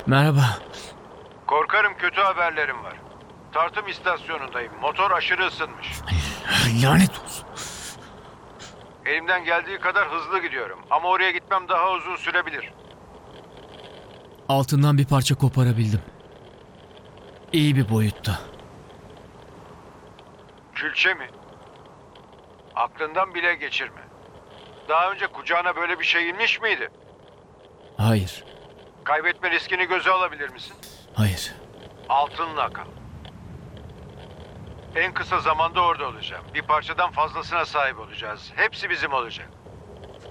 Merhaba. Korkarım kötü haberlerim var. Tartım istasyonundayım. Motor aşırı ısınmış. Lanet olsun. Elimden geldiği kadar hızlı gidiyorum. Ama oraya gitmem daha uzun sürebilir. Altından bir parça koparabildim. İyi bir boyutta. Külçe mi? Aklından bile geçirme. Daha önce kucağına böyle bir şey inmiş miydi? Hayır. Kaybetme riskini göze alabilir misin? Hayır. Altınla kal. En kısa zamanda orada olacağım. Bir parçadan fazlasına sahip olacağız. Hepsi bizim olacak.